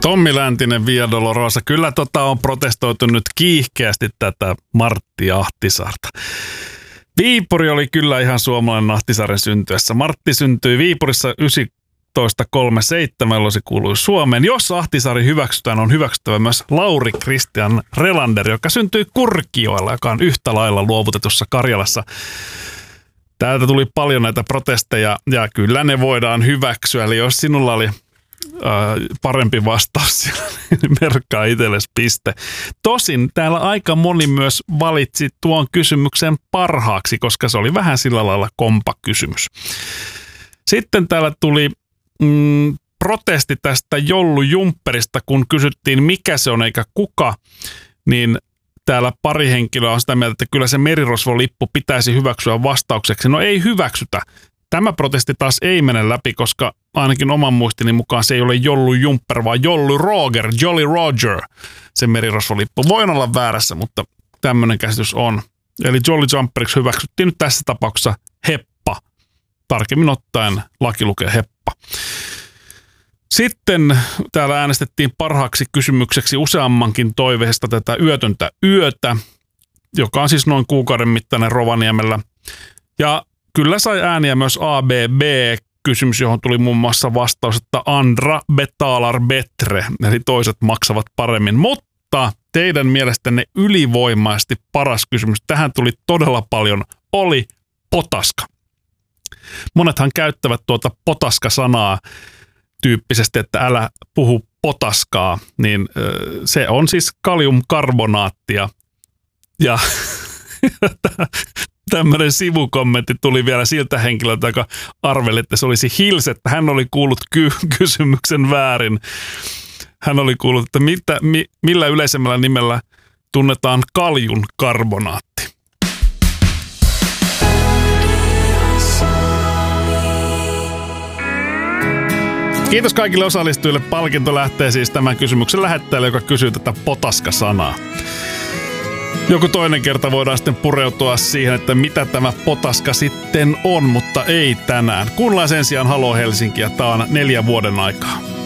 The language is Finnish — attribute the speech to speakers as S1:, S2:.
S1: Tommi Läntinen, Via Dolorosa. Kyllä on protestoitu nyt kiihkeästi tätä Martti Ahtisaarta. Viipuri oli kyllä ihan suomalainen Ahtisaaren syntyessä. Martti syntyi Viipurissa 1937, jolloin se kuului Suomeen. Jos Ahtisaari hyväksytään, on hyväksyttävä myös Lauri Christian Relander, joka syntyi Kurkioilla, joka on yhtä lailla luovutetussa Karjalassa. Täältä tuli paljon näitä protesteja ja kyllä ne voidaan hyväksyä. Eli jos sinulla oli parempi vastaus siellä, niin merkkaa itsellesi piste. Tosin täällä aika moni myös valitsi tuon kysymyksen parhaaksi, koska se oli vähän sillä lailla kompa-kysymys. Sitten täällä tuli protesti tästä joulujumpperista, kun kysyttiin mikä se on eikä kuka, niin täällä pari henkilöä on sitä mieltä, että kyllä se merirosvolippu pitäisi hyväksyä vastaukseksi. No ei hyväksytä. Tämä protesti taas ei mene läpi, koska ainakin oman muistini mukaan se ei ole jollujumper, vaan Jolly Roger, se merirosvolippu. Voin olla väärässä, mutta tämmöinen käsitys on. Eli Jolly Jumperiksi hyväksyttiin nyt tässä tapauksessa heppa. Tarkemmin ottaen laki lukee heppa. Sitten täällä äänestettiin parhaaksi kysymykseksi useammankin toiveesta tätä yötöntä yötä, joka on siis noin kuukauden mittainen Rovaniemellä. Ja kyllä sai ääniä myös ABB-kysymys, johon tuli muun muassa vastaus, että Andra betalar bättre, eli toiset maksavat paremmin. Mutta teidän mielestänne ylivoimaisesti paras kysymys, tähän tuli todella paljon, oli potaska. Monethan käyttävät tuota potaska-sanaa tyyppisesti, että älä puhu potaskaa, niin se on siis kaliumkarbonaattia. Ja tämmöinen sivukommentti tuli vielä siltä henkilöltä, joka arveli, että se olisi Hils, että hän oli kuullut kysymyksen väärin. Hän oli kuullut, että millä yleisemmällä nimellä tunnetaan kaljun karbonaatti. Kiitos kaikille osallistujille. Palkinto lähtee siis tämän kysymyksen lähettäjälle, joka kysyy tätä potaska-sanaa. Joku toinen kerta voidaan sitten pureutua siihen, että mitä tämä potaska sitten on, mutta ei tänään. Kuunnellaan sen sijaan Halo Helsinkiä. Tämä on 4 vuoden aikaa.